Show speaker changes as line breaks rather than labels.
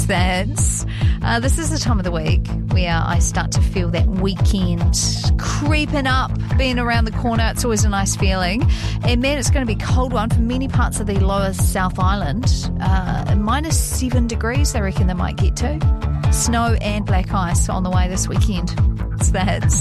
It's the Hits. This is the time of the week where I start to feel that weekend creeping up, being around the corner. It's always a nice feeling. And man, it's going to be a cold one for many parts of the lower South Island. -7 degrees, I reckon they might get to. Snow and black ice on the way this weekend. It's the Hits.